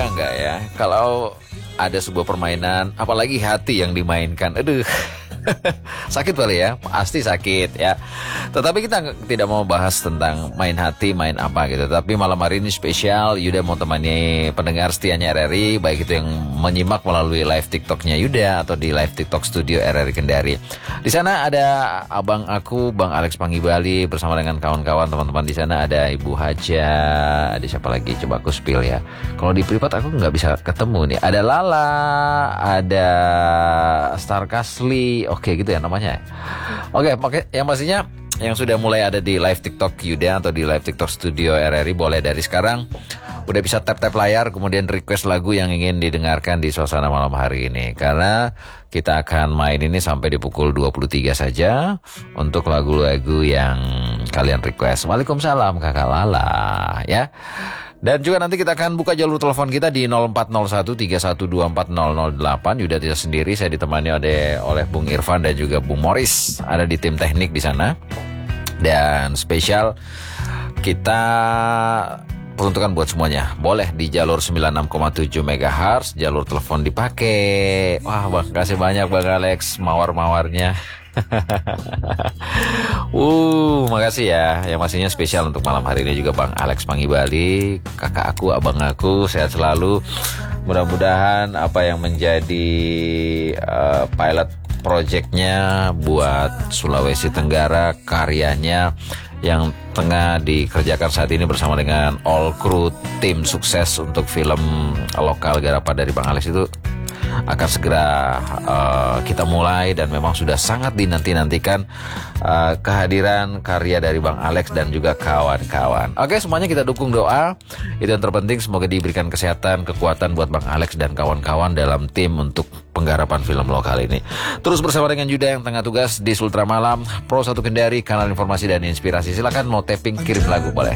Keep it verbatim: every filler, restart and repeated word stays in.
Pernah nggak ya kalau ada sebuah permainan, apalagi hati yang dimainkan, aduh, sakit kali ya, pasti sakit ya. Tetapi kita tidak mau bahas tentang main hati, main apa gitu. Tapi malam hari ini spesial, Yuda mau temani pendengar setianya R R I, baik itu yang menyimak melalui live TikToknya Yuda atau di live TikTok studio R R I Kendari. Di sana ada abang aku, Bang Alex Panggibali, bersama dengan kawan-kawan teman-teman di sana. Ada Ibu Haja, ada siapa lagi? Coba aku spill ya. Kalau di privat aku nggak bisa ketemu nih. Ada Lala, ada Star Kasli. Oke gitu ya namanya. Oke, oke, yang pastinya yang sudah mulai ada di live TikTok Yuda atau di live TikTok studio R R I, boleh dari sekarang udah bisa tap-tap layar kemudian request lagu yang ingin didengarkan di suasana malam hari ini. Karena kita akan main ini sampai di pukul dua puluh tiga saja untuk lagu-lagu yang kalian request. Waalaikumsalam Kakak Lala ya. Dan juga nanti kita akan buka jalur telepon kita di nol empat nol satu tiga satu dua empat nol nol delapan. Yuda tidak sendiri, saya ditemani oleh, oleh Bung Irfan dan juga Bung Morris. Ada di tim teknik di sana. Dan spesial kita peruntukan buat semuanya. Boleh di jalur sembilan puluh enam koma tujuh megahertz, jalur telepon dipakai. Wah, makasih banyak Bang Alex mawar-mawarnya. uh, makasih ya. Yang pastinya spesial untuk malam hari ini juga Bang Alex Panggibali, kakak aku, abang aku, sehat selalu. Mudah-mudahan apa yang menjadi uh, pilot projectnya buat Sulawesi Tenggara, karyanya yang tengah dikerjakan saat ini bersama dengan all crew tim sukses untuk film lokal garapan dari Bang Alex itu akan segera uh, kita mulai, dan memang sudah sangat dinanti-nantikan uh, kehadiran karya dari Bang Alex dan juga kawan-kawan. Oke, semuanya kita dukung doa. Itu yang terpenting, semoga diberikan kesehatan, kekuatan buat Bang Alex dan kawan-kawan dalam tim untuk penggarapan film lokal ini. Terus bersama dengan Yuda yang tengah tugas di Sultra Malam, Pro satu Kendari, kanal informasi dan inspirasi. Silakan mau tapping, kirim lagu boleh.